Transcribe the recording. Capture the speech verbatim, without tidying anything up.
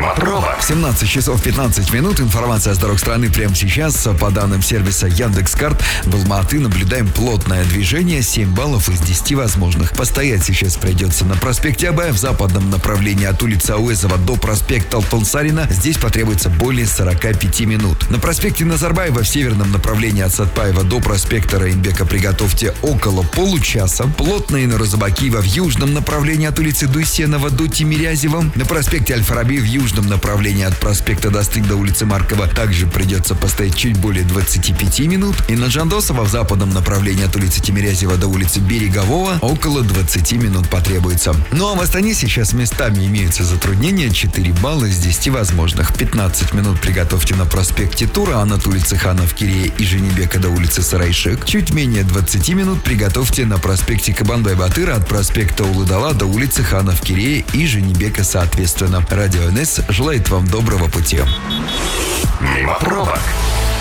Петрова. семнадцать часов пятнадцать минут. Информация с дорог страны прямо сейчас. По данным сервиса Яндекс.Карт, в Алма-Аты наблюдаем плотное движение, семь баллов из десяти возможных. Постоять сейчас придется на проспекте Абая в западном направлении от улицы Ауэзова до проспекта Алтансарина. Здесь потребуется более сорок пять минут. На проспекте Назарбаева в северном направлении от Сатпаева до проспекта Раимбека приготовьте около получаса. Плотно и на Розыбакиева в южном направлении от улицы Дуйсенова до Тимирязева. На проспекте Аль-Фараби в южном направлении от проспекта Достык до улицы Маркова также придется постоять чуть более двадцати пяти минут. И на Жандосова в западном направлении от улицы Тимирязева до улицы Берегового около двадцати минут потребуется. Ну а в Астане сейчас местами имеются затруднения. четыре балла из десяти возможных. пятнадцать минут приготовьте на проспекте Туран от улицы Ханов Кирея и Женебека до улицы Сарайшек. Чуть менее двадцати минут приготовьте на проспекте Кабанбай-Батыра от проспекта Улыдала до улицы Ханов Кирея и Женебека соответственно. Радио эн эс желает вам доброго пути.